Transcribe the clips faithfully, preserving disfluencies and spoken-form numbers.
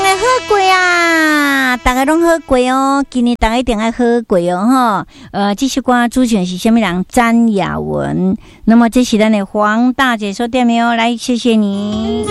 好过啊！大家拢好过哦，今年大家一定要好过哦哈。呃，这首歌主选是什么人？詹雅文。那么这是咱的黄大姐说点没有？来，谢谢你。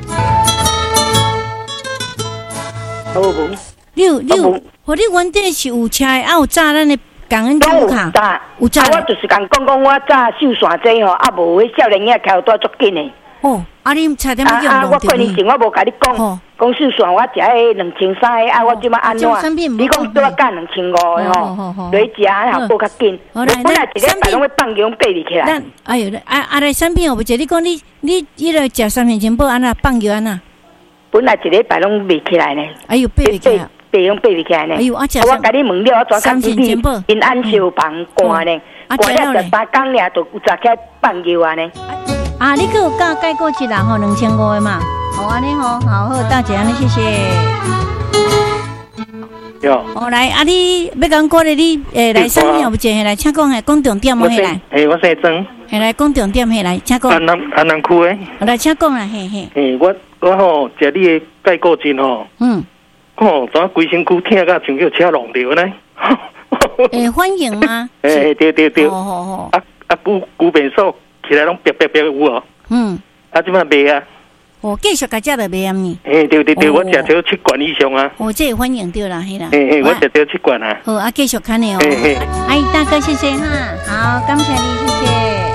好无？ 你有你有，我你原底是有车的，啊有炸咱的感恩奖卡， 有炸。我就是讲讲讲，我炸秀线这吼，啊无迄少年囝开多足紧的。 哦，啊你差点要用啊啊！我过年前我无甲你讲，讲秀线我食迄两千三的，啊我即摆安怎？你讲多干两千五的吼，来食然后过较紧。本来一礼拜拢要放油爬起来。 哎呦，啊啊来产品我不知，你讲你你伊来食三片钱包安那放油安那？本来一礼拜拢爬起来呢。哎呦，爬起来。白用爬起来呢。哎呦，我我甲你问了，我抓看你因安烧房寒呢，寒了十三工了，就有早起放油啊呢。啊，你有教改过一人吼，两千五的嘛。好安尼吼，好好大姐安尼，谢谢。 有。 哦，来，啊，你要讲鼓励你，诶，来啥物不接？来，请讲下，讲重点，嘿来。 诶，我姓曾。 嘿来，讲重点，嘿来，请讲。 安南安南区诶。 来，请讲啦，嘿嘿。 诶，我我吼食你的钙固醇吼。嗯。哦，怎规身躯疼甲像叫车弄着呢？ 诶，欢迎吗？ 诶，对对对。哦哦哦。啊啊，骨骨变瘦起来拢白白白有哦。嗯。啊，即摆卖啊。 哦，继续甲食着卖啊咪。 诶，对对对，我食到七罐以上啊。 哦，这欢迎对啦，嘿啦。 诶诶，我食到七罐啊。 好，啊，继续看你哦。嘿嘿。哎，大哥，谢谢哈。好，感谢你，谢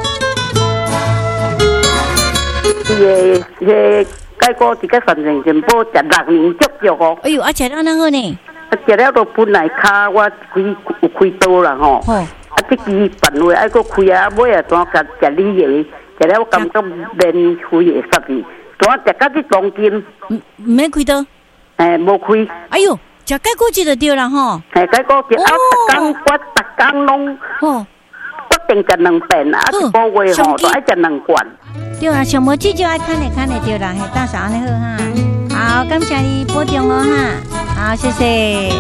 谢。耶耶。解过一个三千钱包，食六年足足哦。 哎呦，啊，食了哪好呢？ 啊，食了都本来骹我开有开刀啦吼。哦。啊，这支办话爱搁开啊，尾啊怎甲食你个？食了我感觉免费会杀去，怎食到这当今？ 唔免开刀。 诶，无开。 哎呦，食解过节就对啦吼。 诶，解过节啊，逐工我逐工拢。哦。一定食两遍啊！一个月吼都爱食两罐。 对啊，上无煮就爱看咧看咧对啦，嘿，大嫂安尼好哈。好，感谢你保重哦哈。好，谢谢。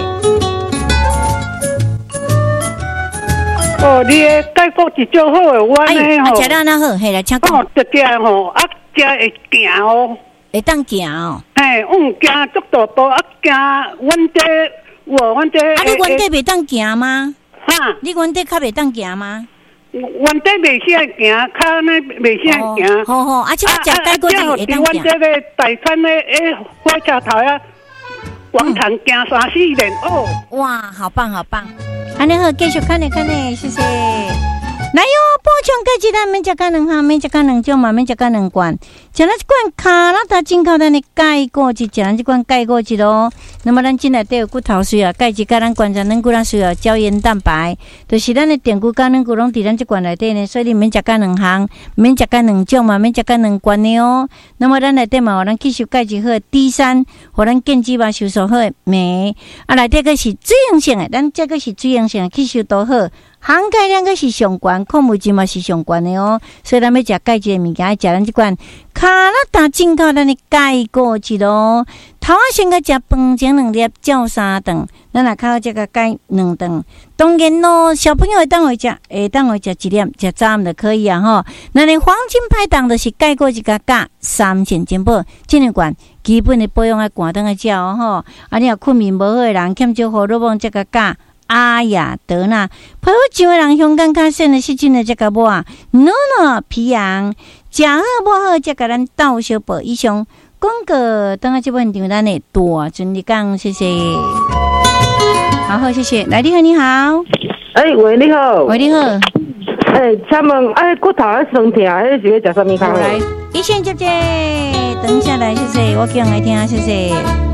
哦，你的解果是最好的，我呢吼。啊，食了哪好？嘿，来请讲。 哦，食食吼，啊，食会行哦。 会当行哦。 嘿，嗯，行足大步，啊，行，阮这，我阮这。 啊，你原地袂当行吗？ 哈？ 你原地较袂当行吗？ 原底袂啥行，较呢袂啥行。 好好，啊，即摆食解果就会当行。 阮这个大川的诶火车头啊，广场行三四年哦。 哇，好棒好棒！安尼好，继续看咧看咧，谢谢。来哟，补充个鸡蛋，免食个两项，免食个两种嘛，免食个两罐。食咱这罐卡拉达进口咱的钙果汁，食咱这罐钙果汁咯。那么咱进来都有骨头需要，钙质甲咱观察咱骨头需要胶原蛋白，就是咱的电骨甲咱骨拢伫咱这罐内底呢，所以你免食个两项，免食个两种嘛，免食个两罐的哦。那么咱内底嘛，互咱吸收钙质好的 D 三，互咱腱肌嘛收缩好的镁，啊内底个是水溶性的，咱这个是水溶性的，吸收都好。含钙量个是上悬，矿物质嘛是上悬的哦，所以咱要食钙质的物件，食咱这款卡拉达进口咱的钙果汁咯。头仔先个食饭前两粒，照三顿，咱若较好食个钙两顿。当然咯，小朋友会当会食，会当会食一粒，食早暗就可以啊吼。咱的黄金拍档就是钙果汁加钾三线金宝，这两罐基本的保养爱寒顿个食哦吼。啊，你若困眠无好的人，欠少荷尔蒙这个钾。阿雅德纳，皮肤上的人香港较深的细菌的这个膜，暖暖皮痒，食好无好，再甲咱倒小宝以上。广告等下这本场咱的大尊你讲，谢谢。好好，谢谢。来，你好，你好。 哎，喂，你好。 喂，你好。 哎，请问，哎，骨头还酸痛，还是要食什么汤？ 来，一线姐姐，等下来，谢谢，我讲来听啊，谢谢。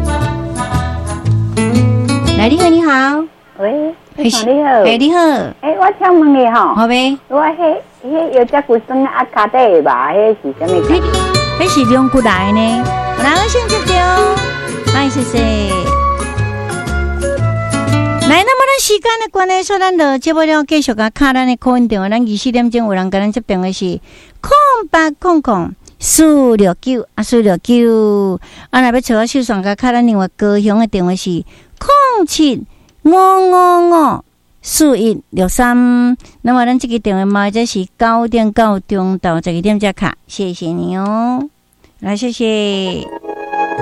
来，你好，你好。 喂，你好，你好， 哎，你好， 哎，我请问你吼， 好呗， 我迄迄有只骨酸啊，卡底吧，迄是什么？ 迄是两骨来呢，来，我先接接哦，来，谢谢。来，那么咱时间的关系，所以咱就接不了继续甲卡咱的口音电话，咱二四点钟有人甲咱接电话是空八空空四六九啊四六九，啊，若要找我秀爽甲卡咱另外高雄的电话是空七。五五五四一六三，那么咱这个电话嘛，这是九点到中到十二点才卡，谢谢你哦，来谢谢。